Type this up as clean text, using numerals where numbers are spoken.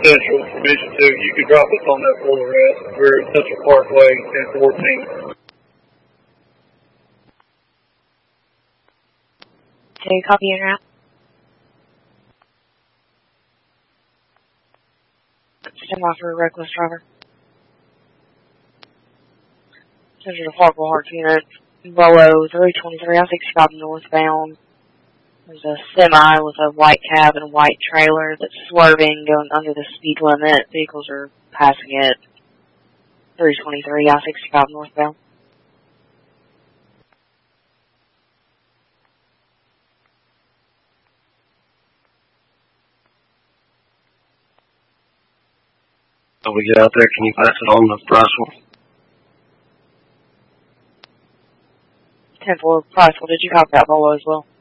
Central, Division 2. You could drop us on that full arrest. We're at Central Parkway and 14. Okay, copy in route. Stand by for a reckless driver. Central to Fargo Heart Unit. Bolo 323, I-65 northbound. There's a semi with a white cab and a white trailer that's swerving, going under the speed limit. Vehicles are passing it. 323, I-65 northbound. So we get out there, can you pass it on to Priceville? 10-4, Priceville, did you copy that Bolo as well?